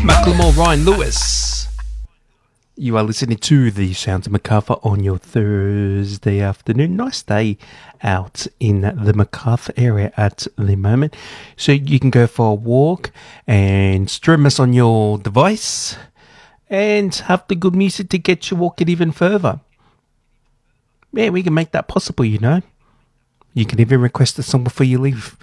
Macklemore, Ryan Lewis. You are listening to the Sounds of Macarthur on your Thursday afternoon. Nice day out in the Macarthur area at the moment. So you can go for a walk and stream us on your device and have the good music to get you walking even further. Yeah, we can make that possible, you know. You can even request a song before you leave.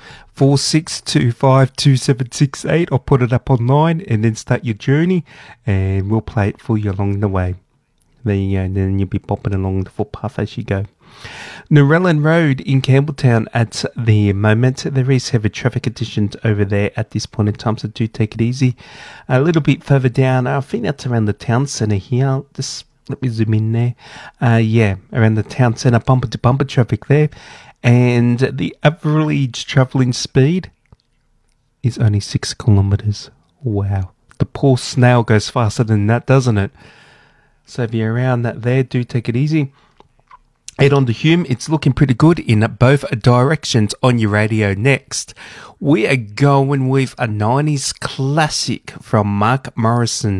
46252768 or put it up online and then start your journey and we'll play it for you along the way. There you go, and then you'll be bopping along the footpath as you go. Narellan Road in Campbelltown at the moment. There is heavy traffic conditions over there at this point in time, so do take it easy. A little bit further down, I think that's around the town centre here. Just let me zoom in there. Yeah, around the town centre, bumper to bumper traffic there. And the average travelling speed is only 6 kilometres. Wow. The poor snail goes faster than that, doesn't it? So if you're around that there, do take it easy. Head on to Hume. It's looking pretty good in both directions on your radio. Next, we are going with a 90s classic from Mark Morrison.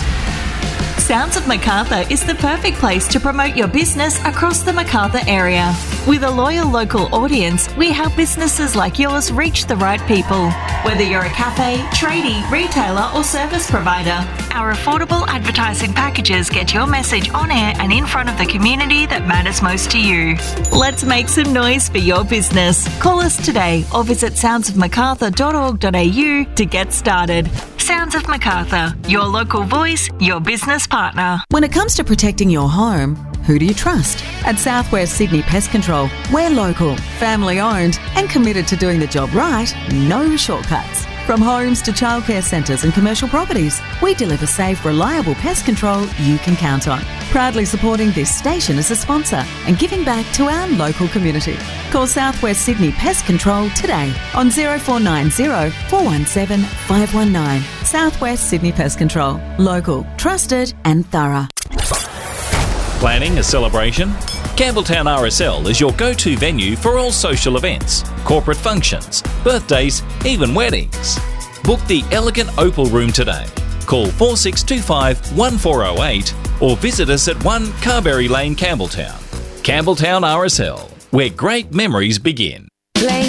Sounds of Macarthur is the perfect place to promote your business across the Macarthur area. With a loyal local audience, we help businesses like yours reach the right people. Whether you're a cafe, tradie, retailer or service provider, our affordable advertising packages get your message on air and in front of the community that matters most to you. Let's make some noise for your business. Call us today or visit soundsofmacarthur.org.au to get started. Sounds of Macarthur, your local voice, your business partner. When it comes to protecting your home, who do you trust? At Southwest Sydney Pest Control, we're local, family owned and committed to doing the job right, no shortcuts. From homes to childcare centres and commercial properties, we deliver safe, reliable pest control you can count on. Proudly supporting this station as a sponsor and giving back to our local community. Call Southwest Sydney Pest Control today on 0490 417 519. Southwest Sydney Pest Control. Local, trusted and thorough. Planning a celebration? Campbelltown RSL is your go-to venue for all social events, corporate functions, birthdays, even weddings. Book the elegant Opal Room today. Call 4625 1408 or visit us at 1 Carberry Lane, Campbelltown. Campbelltown RSL, where great memories begin.